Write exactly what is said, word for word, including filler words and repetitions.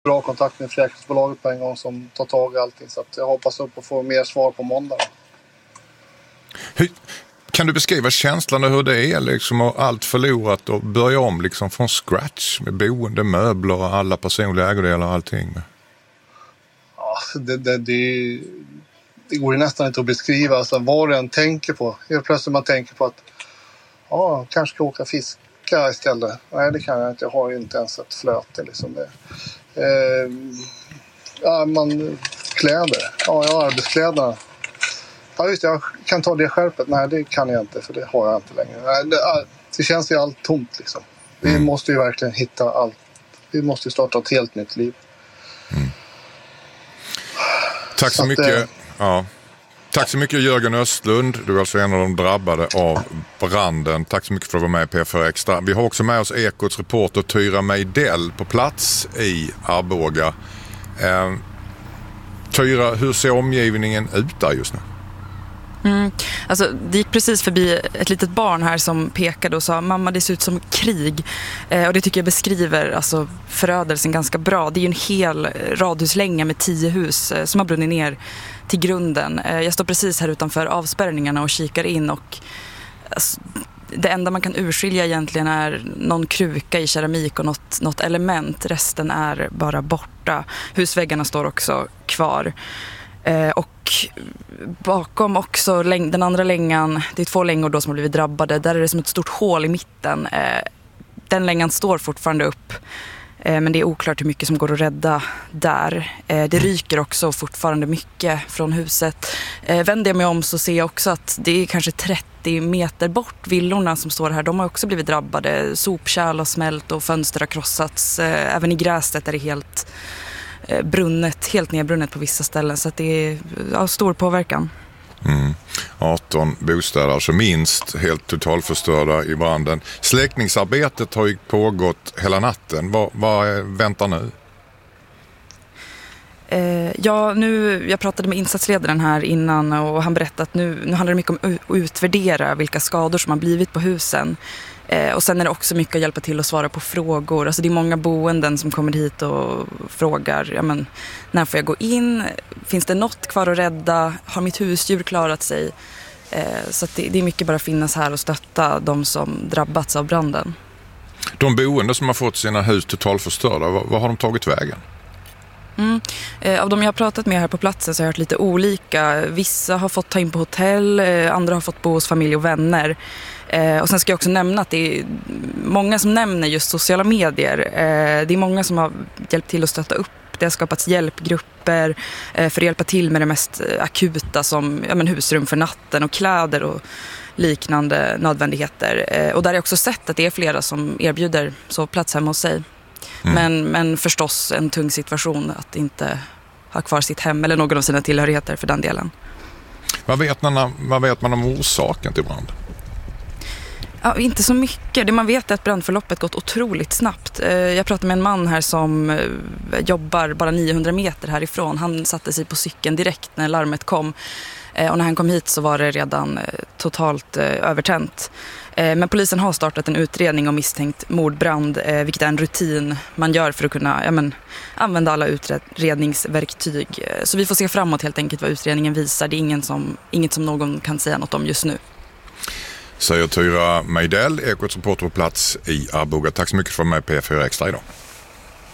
bra kontakt med försäkringsbolaget på en gång som tar tag i allting. Så att jag hoppas upp att få mer svar på måndag. Hur, kan du beskriva känslan och hur det är liksom att allt förlorat och börja om liksom från scratch med boende, möbler och alla personliga ägodelar och allting? Ja, det, det, det, det går ju nästan inte att beskriva. Alltså, vad du än tänker på. Helt plötsligt man tänker på att ja, kanske ska åka fiska istället. Nej, det kan jag inte. Jag har ju inte ens ett flöte. Liksom det. Eh, ja, man, kläder. Ja, jag har arbetskläderna. Ja, just det, jag kan ta det skärpet. Nej, det kan jag inte, för det har jag inte längre. Nej, det, det känns ju allt tomt liksom. Vi mm. måste ju verkligen hitta allt. Vi måste ju starta ett helt nytt liv. Mm. Tack så, så mycket. Att, ja. Tack så mycket Jörgen Östlund. Du är alltså en av de drabbade av branden. Tack så mycket för att vara med i P fyra Extra. Vi har också med oss Ekots reporter Tyra Meidell på plats i Arboga. Eh, Tyra, hur ser omgivningen ut där just nu? Mm. Alltså, det gick precis förbi ett litet barn här som pekade och sa mamma, det ser ut som krig. Eh, och det tycker jag beskriver alltså, förödelsen ganska bra. Det är ju en hel radhuslänga med tio hus eh, som har brunnit ner till grunden. Eh, jag står precis här utanför avspärrningarna och kikar in och alltså, det enda man kan urskilja egentligen är någon kruka i keramik och något, något element. Resten är bara borta. Husväggarna står också kvar. Eh, och bakom också läng- den andra längan, det är två längor då som har blivit drabbade, där är det som ett stort hål i mitten. Eh, den längan står fortfarande upp, eh, men det är oklart hur mycket som går att rädda där. Eh, det ryker också fortfarande mycket från huset. Eh, vänder jag mig om så ser jag också att det är kanske trettio meter bort, villorna som står här, de har också blivit drabbade. Sopkärl har smält och fönster har krossats. Eh, även i gräset är det helt brunnet, helt nedbrunnet på vissa ställen, så att det är ja, stor påverkan. Mm. arton bostäder, alltså minst helt totalförstörda i branden. Släckningsarbetet har ju pågått hela natten. Vad, vad väntar nu? Eh, ja, nu, jag pratade med insatsledaren här innan och han berättade att nu, nu handlar det mycket om att utvärdera vilka skador som har blivit på husen. Eh, och sen är det också mycket att hjälpa till att svara på frågor. Alltså det är många boenden som kommer hit och frågar, ja men, när får jag gå in? Finns det något kvar att rädda? Har mitt husdjur klarat sig? Eh, så att det, det är mycket bara att finnas här och stötta de som drabbats av branden. De boende som har fått sina hus totalförstörda, vad, vad har de tagit vägen? Mm. Eh, av de jag har pratat med här på platsen så har jag hört lite olika. Vissa har fått ta in på hotell, eh, andra har fått bo hos familj och vänner. Eh, och sen ska jag också nämna att det är många som nämner just sociala medier. Eh, det är många som har hjälpt till att stötta upp. Det har skapats hjälpgrupper eh, för att hjälpa till med det mest akuta som ja, men husrum för natten och kläder och liknande nödvändigheter. Eh, och där har jag också sett att det är flera som erbjuder sovplats hemma hos sig. Mm. Men, men förstås en tung situation att inte ha kvar sitt hem eller någon av sina tillhörigheter för den delen. Vad vet man, vad vet man om orsaken till brand? Ja, inte så mycket. Det man vet är att brandförloppet gått otroligt snabbt. Jag pratade med en man här som jobbar bara niohundra meter härifrån. Han satte sig på cykeln direkt när larmet kom. Och när han kom hit så var det redan totalt övertänt. Men polisen har startat en utredning om misstänkt mordbrand, vilket är en rutin man gör för att kunna ja, men, använda alla utredningsverktyg. Så vi får se framåt helt enkelt vad utredningen visar. Det är ingen som, inget som någon kan säga något om just nu. Säger Tyra Meidell, Ekots reporter på plats i Arboga. Tack så mycket för mig P fyra Extra idag.